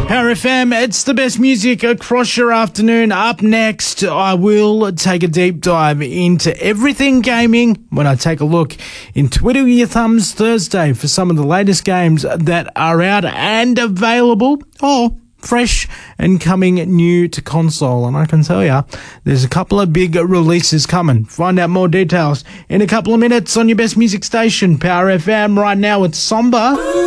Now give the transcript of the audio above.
Power FM, it's the best music across your afternoon. Up next, I will take a deep dive into everything gaming when I take a look in Twiddle Your Thumbs Thursday for some of the latest games that are out and available, or fresh and coming new to console. And I can tell you, there's a couple of big releases coming. Find out more details in a couple of minutes on your best music station, Power FM. Right now, it's Somber.